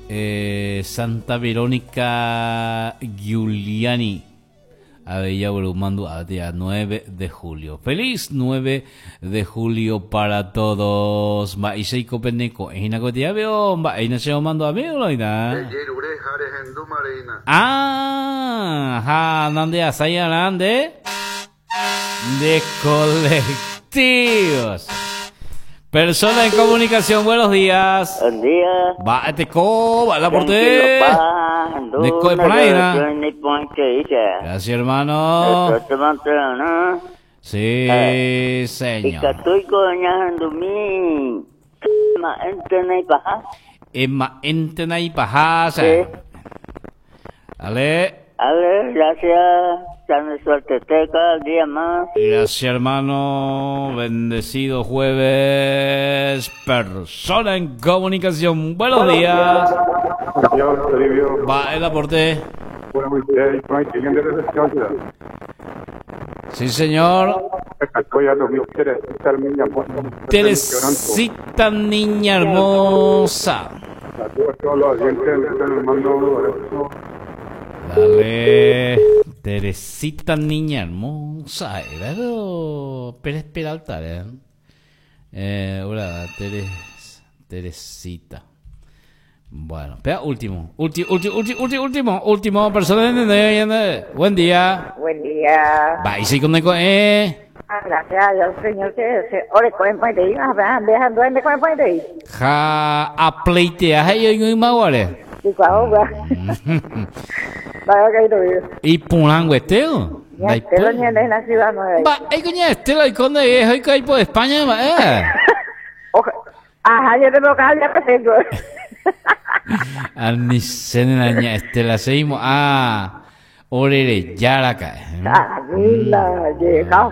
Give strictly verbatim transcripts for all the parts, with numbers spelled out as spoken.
Eh, Santa Verónica Giuliani. Abella Brumando a día nueve de julio. Feliz nueve de julio para todos. Ma isei kopeneko. Ina ko dia veo. Ma ina se mando a veo lo ina. Ah, ha, nande asaya nande. De colectivos. Persona en comunicación, buenos días. Buen día. Va, te co, va la porte. De co, por ahí, ¿no? Gracias, hermano. Sí, señor. Emma entena y paja. Ale. Ale, gracias. Dame suerte cada día más. Gracias, hermano. Bendecido jueves. Persona en comunicación. Buenos días. Va, el aporte. Sí, señor. Teresita, niña hermosa. Dale. Teresita, niña hermosa. Era lo Pérez Peralta, ¿eh? Eh, ahora, Teres, Teresita. Bueno, espera, último. Último, último, último, último, último, último. Persona de Buen día. Buen día. Va, y sí, con eco, eh. Gracias a Dios, señor, que se ore con el de ir, dejan duende con el de ir. Ja, a pleitea, hey, yo y maguare. Y cuando va. Vaya que ido ir. Y pulango esteo. Ya, te lo niña en la ciudad nueva. Va, hay coña estela y conde es, hay que ir por España, va, eh. Ajá, yo te lo cago, ya tengo. Arnicena niña estela seguimos. Ah, orere ya la cae. Ah, mira, llegado.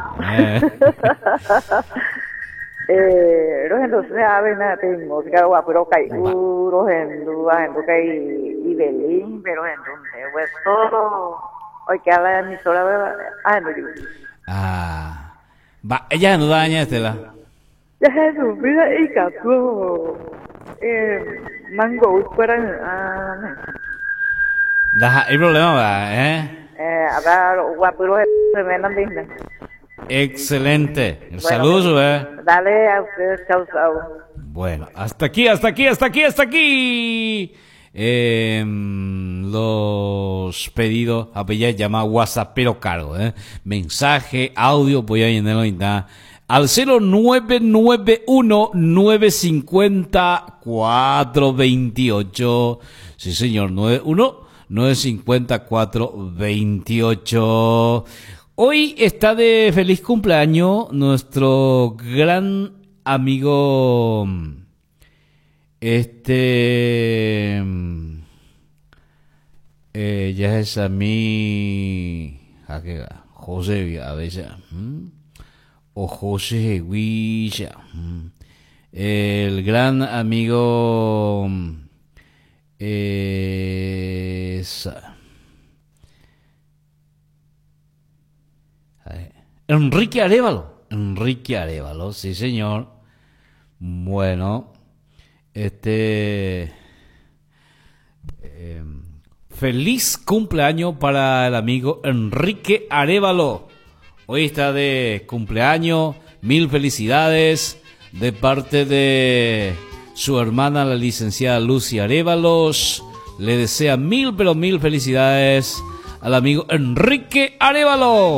Eh, rohendu sea bena tengo que agua pero kai u rohendu rohendu kai y belín pero entonces pues todo hoy que habla de mi sola ah no digo ah va ella no daña estela ya es su vida y capo eh mango fuera ah da hay problema va eh eh habla guapo se me andan diciendo. Excelente. Bueno, saludos, eh. Dale a ustedes, chau, chau. Bueno, hasta aquí, hasta aquí, hasta aquí, hasta aquí. Eh, los pedidos, a llama WhatsApp, pero cargo, eh. Mensaje, audio, voy a llenarlo y nada. Al cero nueve nueve uno nueve cinco cero cuatro dos ocho. Sí, señor, nueve uno nueve cinco cuatro dos ocho. Hoy está de feliz cumpleaños nuestro gran amigo, este, eh, ya es a mí, ¿a qué va? José a veces, ¿m? o José Huilla, el gran amigo, eh, esa. Enrique Arévalo, Enrique Arévalo, sí señor. Bueno, este eh, feliz cumpleaños para el amigo Enrique Arévalo. Hoy está de cumpleaños, mil felicidades de parte de su hermana la licenciada Lucia Arévalos. Le desea mil pero mil felicidades al amigo Enrique Arévalo.